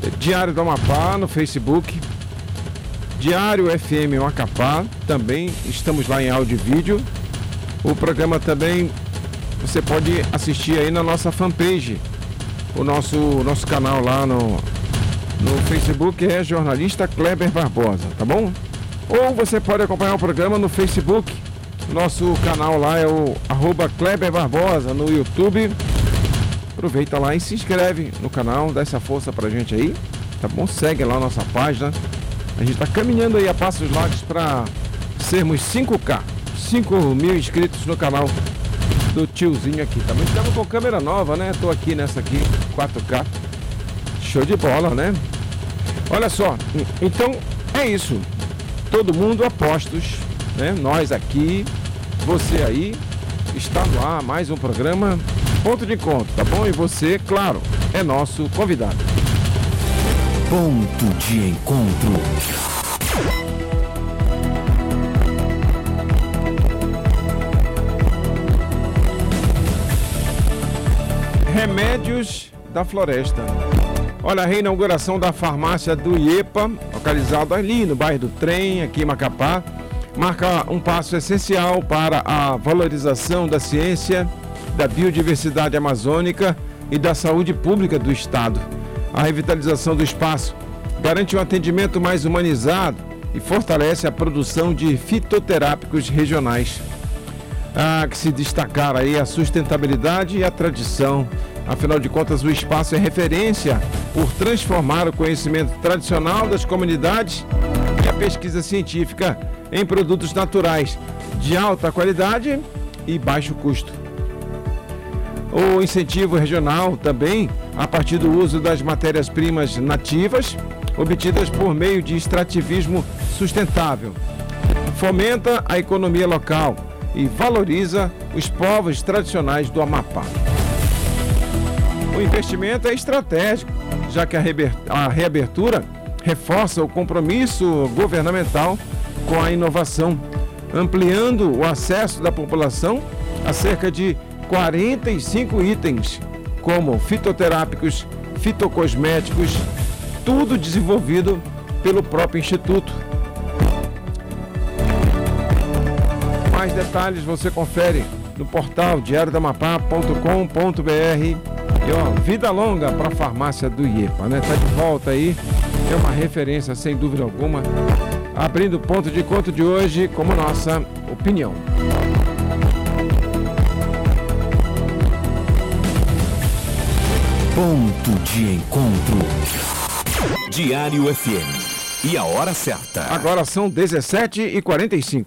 Diário do Amapá no Facebook, Diário FM Macapá, também estamos lá em áudio e vídeo. O programa também você pode assistir aí na nossa fanpage, o nosso canal lá no Facebook é Jornalista Kleber Barbosa, tá bom? Ou você pode acompanhar o programa no Facebook, nosso canal lá é o @Kleber Barbosa no YouTube. Aproveita lá e se inscreve no canal, dá essa força pra gente aí, tá bom? Segue lá a nossa página. A gente tá caminhando aí a passos largos para sermos 5K, 5 mil inscritos no canal do tiozinho aqui. Também estamos com câmera nova, né? Tô aqui nessa aqui, 4K. Show de bola, né? Olha só, então é isso. Todo mundo a postos, né? Nós aqui, você aí, está no ar mais um programa Ponto de Encontro, tá bom? E você, claro, é nosso convidado. Ponto de Encontro. Remédios da Floresta. Olha, a reinauguração da farmácia do IEPA, localizado ali no bairro do Trem, aqui em Macapá, marca um passo essencial para a valorização da ciência, da biodiversidade amazônica e da saúde pública do estado. A revitalização do espaço garante um atendimento mais humanizado e fortalece a produção de fitoterápicos regionais. Há que se destacar aí a sustentabilidade e a tradição. Afinal de contas, o espaço é referência por transformar o conhecimento tradicional das comunidades e a pesquisa científica em produtos naturais de alta qualidade e baixo custo. O incentivo regional também, a partir do uso das matérias-primas nativas, obtidas por meio de extrativismo sustentável, fomenta a economia local e valoriza os povos tradicionais do Amapá. O investimento é estratégico, já que a reabertura reforça o compromisso governamental com a inovação, ampliando o acesso da população a cerca de 45 itens, como fitoterápicos, fitocosméticos, tudo desenvolvido pelo próprio Instituto. Mais detalhes você confere no portal diariodamapá.com.br. E ó, vida longa para a farmácia do IEPA, né? Tá de volta aí, é uma referência sem dúvida alguma, abrindo o ponto de encontro de hoje como nossa opinião. Ponto de Encontro. Diário FM. E a hora certa. Agora são 17h45.